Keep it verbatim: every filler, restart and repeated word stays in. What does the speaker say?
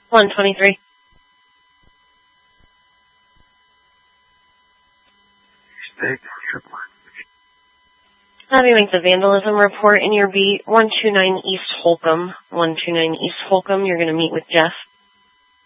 one twenty-three. How do you make the vandalism report in your beat? one two nine East Holcomb. one two nine East Holcomb. You're going to meet with Jeff.